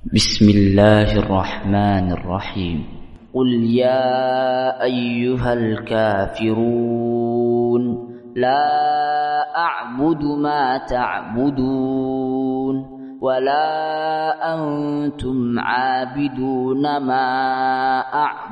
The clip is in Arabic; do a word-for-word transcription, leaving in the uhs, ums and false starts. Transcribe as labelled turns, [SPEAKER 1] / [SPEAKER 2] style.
[SPEAKER 1] بسم الله الرحمن الرحيم. قل يا أيها الكافرون لا أعبد ما تعبدون ولا أنتم عابدون ما أعبد